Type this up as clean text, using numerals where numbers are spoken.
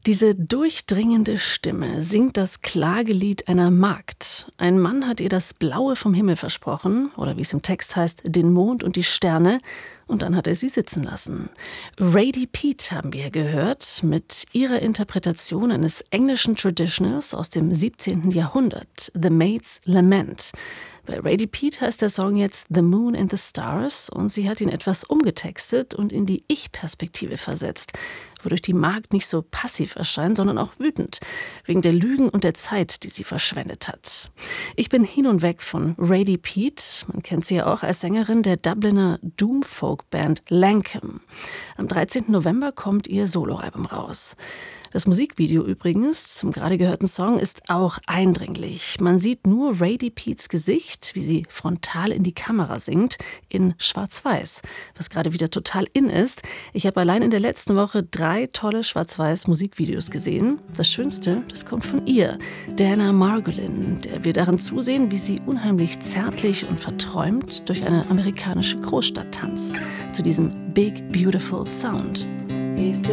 Diese durchdringende Stimme singt das Klagelied einer Magd. Ein Mann hat ihr das Blaue vom Himmel versprochen, oder wie es im Text heißt, den Mond und die Sterne, und dann hat er sie sitzen lassen. Radie Peete haben wir gehört, mit ihrer Interpretation eines englischen Traditionals aus dem 17. Jahrhundert, The Maid's Lament. Bei Radie Peete heißt der Song jetzt The Moon and the Stars und sie hat ihn etwas umgetextet und in die Ich-Perspektive versetzt, wodurch die Magd nicht so passiv erscheint, sondern auch wütend, wegen der Lügen und der Zeit, die sie verschwendet hat. Ich bin hin und weg von Radie Peete, man kennt sie ja auch als Sängerin der Dubliner Doom-Folk-Band Lankum. Am 13. November kommt ihr Soloalbum raus. Das Musikvideo übrigens zum gerade gehörten Song ist auch eindringlich. Man sieht nur Radie Peetes Gesicht, wie sie frontal in die Kamera singt, in Schwarz-Weiß, was gerade wieder total in ist. Ich habe allein in der letzten Woche 3 tolle Schwarz-Weiß-Musikvideos gesehen. Das Schönste, das kommt von ihr, Dana Margolin, der wir darin zusehen, wie sie unheimlich zärtlich und verträumt durch eine amerikanische Großstadt tanzt, zu diesem Big Beautiful Sound.